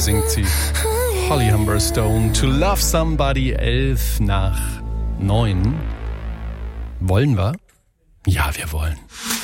singt sie. Holly Humberstone, To Love Somebody, 8:11. Wollen wir? Ja, wir wollen.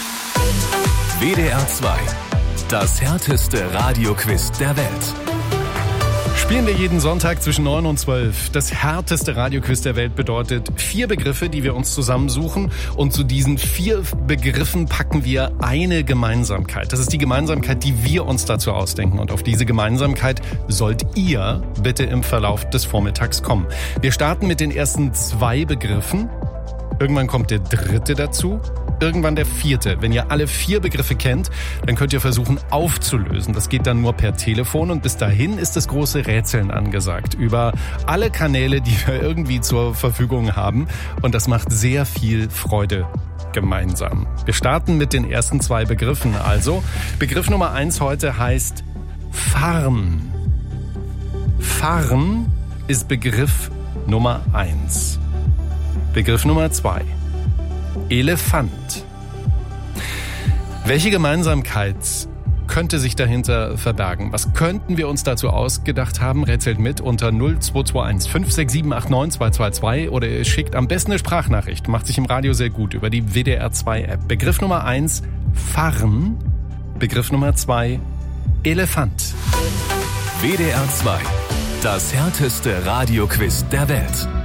WDR 2, das härteste Radioquiz der Welt. Spielen wir jeden Sonntag zwischen 9 und 12. Das härteste Radioquiz der Welt bedeutet 4 Begriffe, die wir uns zusammensuchen. Und zu diesen 4 Begriffen packen wir eine Gemeinsamkeit. Das ist die Gemeinsamkeit, die wir uns dazu ausdenken. Und auf diese Gemeinsamkeit sollt ihr bitte im Verlauf des Vormittags kommen. Wir starten mit den ersten 2 Begriffen. Irgendwann kommt der 3. dazu. Irgendwann der 4. Wenn ihr alle 4 Begriffe kennt, dann könnt ihr versuchen aufzulösen. Das geht dann nur per Telefon und bis dahin ist das große Rätseln angesagt. Über alle Kanäle, die wir irgendwie zur Verfügung haben. Und das macht sehr viel Freude gemeinsam. Wir starten mit den ersten 2 Begriffen. Also, Begriff Nummer 1 heute heißt Farn. Farn ist Begriff Nummer 1. Begriff Nummer 2. Elefant. Welche Gemeinsamkeit könnte sich dahinter verbergen? Was könnten wir uns dazu ausgedacht haben? Rätselt mit unter 0221 567 89222 oder ihr schickt am besten eine Sprachnachricht. Macht sich im Radio sehr gut über die WDR 2 App. Begriff Nummer 1, Farn. Begriff Nummer 2, Elefant. WDR 2, das härteste Radioquiz der Welt.